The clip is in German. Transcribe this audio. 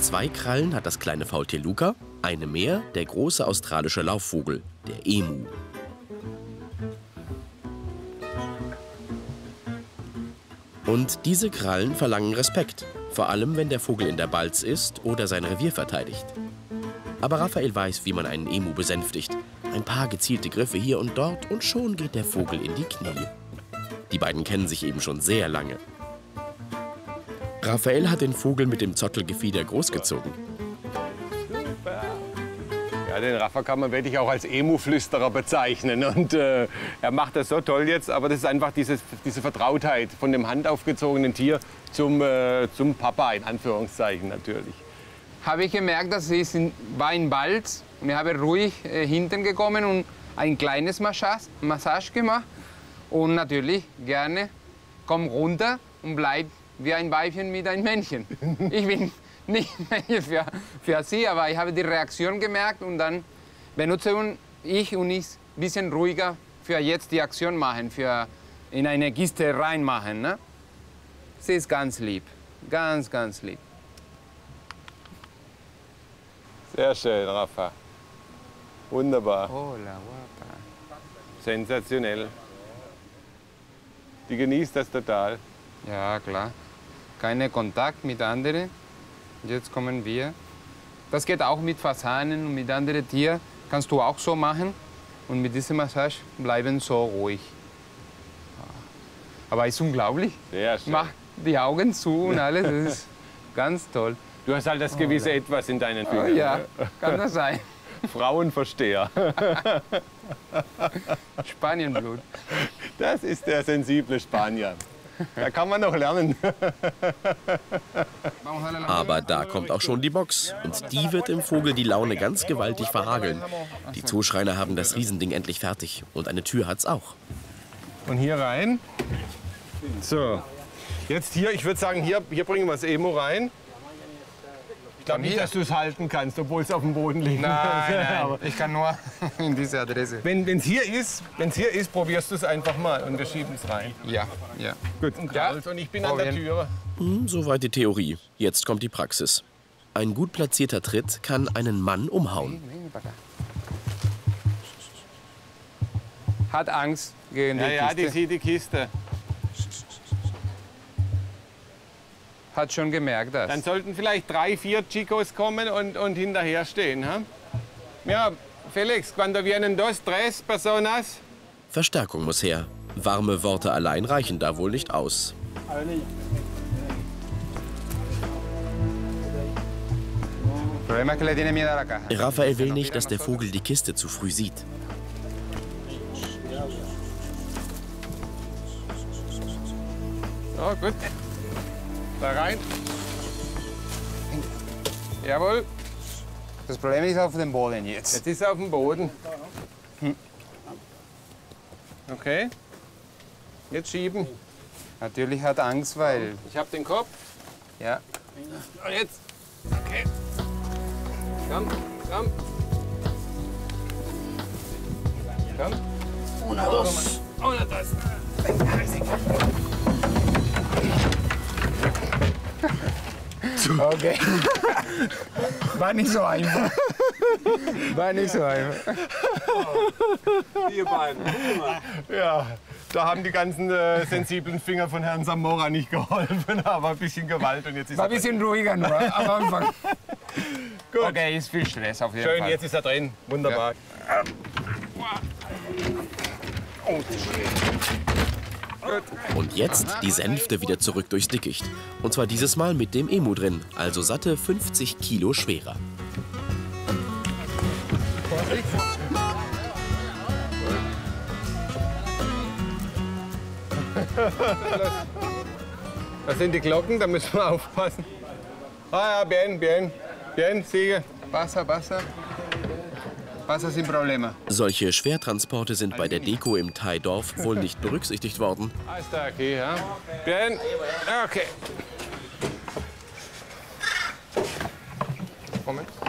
2 Krallen hat das kleine Faultier Luca, eine mehr der große australische Laufvogel, der Emu. Und diese Krallen verlangen Respekt, vor allem wenn der Vogel in der Balz ist oder sein Revier verteidigt. Aber Raphael weiß, wie man einen Emu besänftigt. Ein paar gezielte Griffe hier und dort und schon geht der Vogel in die Knie. Die beiden kennen sich eben schon sehr lange. Raphael hat den Vogel mit dem Zottelgefieder großgezogen. Ja, den Rafa kann man wirklich auch als Emu-Flüsterer bezeichnen. Und er macht das so toll jetzt, aber das ist einfach diese Vertrautheit von dem handaufgezogenen Tier zum Papa, in Anführungszeichen natürlich. Habe ich gemerkt, dass war in Balz und ich habe ruhig hinten gekommen und ein kleines Massage gemacht. Und natürlich gerne, komm runter und bleib wie ein Weibchen mit einem Männchen. Ich bin nicht für sie, aber ich habe die Reaktion gemerkt und dann benutze ich ein bisschen ruhiger für jetzt die Aktion machen, für in eine Kiste reinmachen. Ne? Sie ist ganz lieb, ganz, ganz lieb. Sehr schön, Rafa. Wunderbar. Hola, guapa. Sensationell. Die genießt das total. Ja, klar. Kein Kontakt mit anderen. Jetzt kommen wir. Das geht auch mit Fasanen und mit anderen Tieren. Kannst du auch so machen. Und mit dieser Massage bleiben so ruhig. Aber ist unglaublich. Sehr schön. Mach die Augen zu und alles. Das ist ganz toll. Du hast halt das gewisse Etwas in deinen Fingern. Oh, ja, kann das sein. Frauenversteher. Spanienblut. Das ist der sensible Spanier. Da kann man noch lernen. Aber da kommt auch schon die Box. Und die wird dem Vogel die Laune ganz gewaltig verhageln. Die Zooschreiner haben das Riesending endlich fertig. Und eine Tür hat's auch. Und hier rein. So. Jetzt hier, ich würde sagen, hier bringen wir das Emu rein. Ich glaube nicht, dass du es halten kannst, obwohl es auf dem Boden liegt. Nein, ich kann nur in diese Adresse. Wenn es hier ist, probierst du es einfach mal und wir schieben es rein. Ja, ja. Gut, und, ja. Und ich bin an der Türe. Soweit die Theorie. Jetzt kommt die Praxis. Ein gut platzierter Tritt kann einen Mann umhauen. Hat Angst gegen die Kiste. Ja, die sieht die Kiste. Hat schon gemerkt, das. Dann sollten vielleicht 3, 4 Chicos kommen und hinterher stehen. Ha? Ja, Felix, cuando vienen 2, 3 personas. Verstärkung muss her. Warme Worte allein reichen da wohl nicht aus. Raphael will nicht, dass der Vogel die Kiste zu früh sieht. So, gut. Da rein. Jawohl. Das Problem ist auf dem Boden jetzt. Jetzt ist er auf dem Boden. Okay. Jetzt schieben. Natürlich hat Angst, weil... Ich habe den Kopf. Ja. Und jetzt. Okay. Komm, komm. Komm. Una, dos. Una, dos. Okay. War nicht so einfach. War nicht so einfach. Wir beiden. Ja, da haben die ganzen sensiblen Finger von Herrn Zamora nicht geholfen, aber ein bisschen Gewalt und jetzt ist War ein bisschen ruhiger nur am Anfang. Gut. Okay, ist viel Stress auf jeden Schön, Fall. jetzt ist er drin. Wunderbar. Ja. Oh, Und jetzt die Sänfte wieder zurück durchs Dickicht. Und zwar dieses Mal mit dem Emu drin, also satte 50 Kilo schwerer. Das sind die Glocken, da müssen wir aufpassen. Ah ja, bien, bien. Bien, sigue. Pasa, pasa. Pasa sin problema. Solche Schwertransporte sind bei der Deko im Thai-Dorf wohl nicht berücksichtigt worden. Hasta aquí, ja. Bien. Okay. Moment.